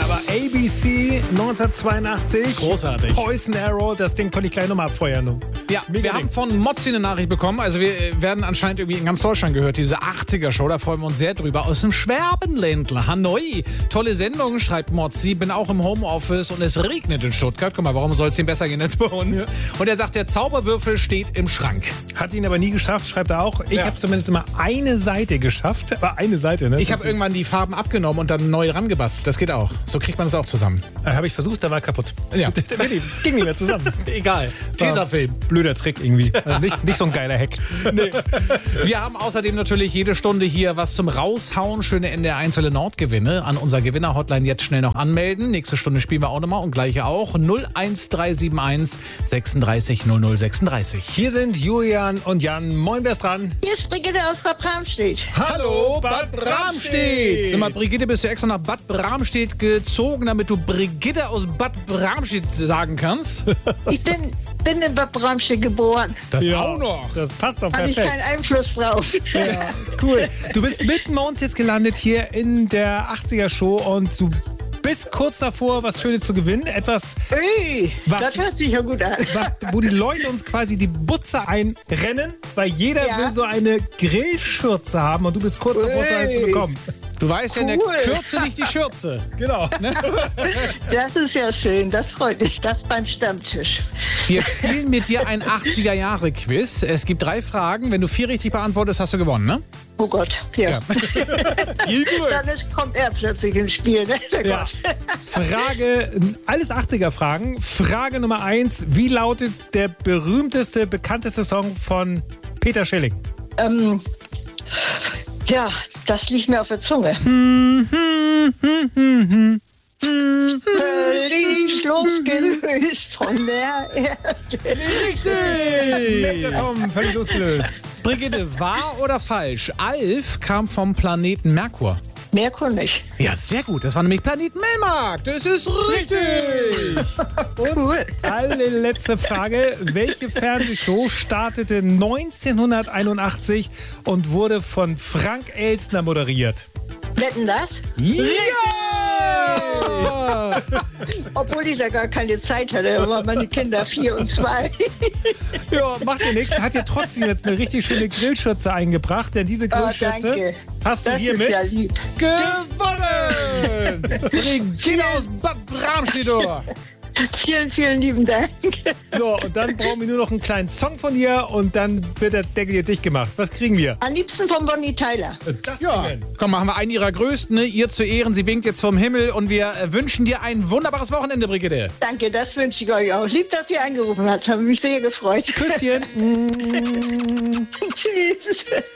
aber ABC 1982. Großartig. Poison Arrow, das Ding konnte ich gleich nochmal abfeuern. Ja, wir haben von Mozzi eine Nachricht bekommen. Also wir werden anscheinend irgendwie in ganz Deutschland gehört, diese 80er-Show. Da freuen wir uns sehr drüber. Aus dem Schwabenländler, Hanoi. Tolle Sendung, schreibt Mozzi. Bin auch im Homeoffice und es regnet in Stuttgart. Guck mal, warum soll es ihm besser gehen als bei uns? Ja. Und er sagt, der Zauberwürfel steht im Schrank. Hat ihn aber nie geschafft, schreibt er auch. Ich habe zumindest immer eine Seite geschafft. Aber eine Seite, ne? Ich habe irgendwann die Farben abgenommen und dann neu rangebastelt. Das geht auch. So kriegt man es auch zusammen. Habe ich versucht, da war kaputt. Ja. Ging nicht mehr zusammen. Egal. Tesafilm. Blöder Trick irgendwie. Also nicht so ein geiler Hack. Nee. Wir haben außerdem natürlich jede Stunde hier was zum Raushauen. Schöne NDR1 Welle Nord-Gewinne. An unserer Gewinner-Hotline jetzt schnell noch anmelden. Nächste Stunde spielen wir auch nochmal und gleiche auch. 01371 36 00 36. Hier sind Julian und Jan. Moin, wer ist dran? Hier ist Brigitte aus Bad Bramstedt. Hallo, Bad Bramstedt. Sag mal, Brigitte, bist du extra nach Bad Bramstedt gezogen, damit du Brigitte aus Bad Bramstedt sagen kannst? Ich bin in Bad Bramstedt geboren. Das auch noch. Das passt doch Habe ich perfekt. keinen Einfluss drauf. Ja, cool. Du bist mitten bei uns jetzt gelandet hier in der 80er-Show und du bist kurz davor, was Schönes zu gewinnen. Etwas, Ui, Was? das hört sich ja gut an. wo die Leute uns quasi die Butze einrennen, weil jeder will so eine Grillschürze haben und du bist kurz davor, so eine zu bekommen. Du weißt ja, in der Cool. Kürze liegt die Schürze. Genau. Das ist ja schön, das freut mich. Das beim Stammtisch. Wir spielen mit dir ein 80er-Jahre-Quiz. Es gibt 3 Fragen. Wenn du 4 richtig beantwortest, hast du gewonnen, ne? Oh Gott, ja. Viel Glück. Dann kommt er plötzlich ins Spiel, ne? Der Ja. Gott. Frage, alles 80er-Fragen. Frage Nummer 1. Wie lautet der berühmteste, bekannteste Song von Peter Schilling? Ja, das liegt mir auf der Zunge. Völlig losgelöst von der Erde. Richtig! Tom, völlig losgelöst. Brigitte, wahr oder falsch? Alf kam vom Planeten Merkur. Merkur nicht. Ja, sehr gut. Das war nämlich Planet Melmark. Das ist richtig. Cool. Allerletzte Frage. Welche Fernsehshow startete 1981 und wurde von Frank Elstner moderiert? Wetten das? Ja! Obwohl ich da gar keine Zeit hatte, da waren meine Kinder 4 und 2. Ja, macht dir nichts. Hat dir trotzdem jetzt eine richtig schöne Grillschürze eingebracht, denn diese Grillschürze danke. hast du Das ist hiermit ja lieb. Gewonnen. Brigitte aus Bad Bramstedt. Vielen, vielen lieben Dank. So, und dann brauchen wir nur noch einen kleinen Song von dir und dann wird der Deckel hier dicht gemacht. Was kriegen wir? Am liebsten von Bonnie Tyler. Das Ja, kriegen komm, machen wir einen ihrer größten, ne? Ihr zu Ehren. Sie winkt jetzt vom Himmel und wir wünschen dir ein wunderbares Wochenende, Brigitte. Danke, das wünsche ich euch auch. Lieb, dass ihr angerufen habt. Habe mich sehr gefreut. wir. Küsschen. Tschüss.